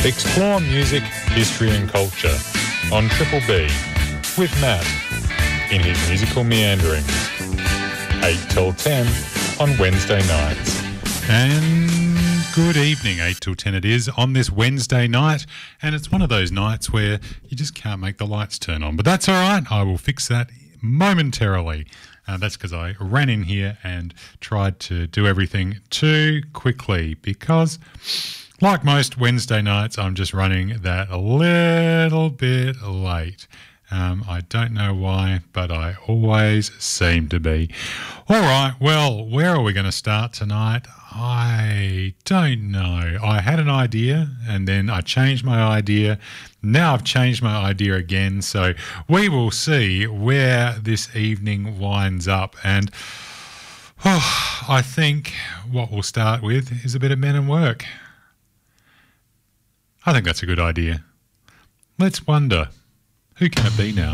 Explore music, history and culture on Triple B with Matt in his musical meanderings. 8 till 10 on Wednesday nights. And good evening, 8 till 10 it is on this Wednesday night, and it's one of those nights where you just can't make the lights turn on. But that's all right, I will fix that momentarily. That's because I ran in here and tried to do everything too quickly because, like most Wednesday nights, I'm just running that a little bit late. I don't know why, but I always seem to be. All right, well, where are we going to start tonight? I don't know. I had an idea and then I changed my idea. Now I've changed my idea again. So we will see where this evening winds up. And I think what we'll start with is a bit of Men and Work. I think that's a good idea. Let's wonder, who can it be now?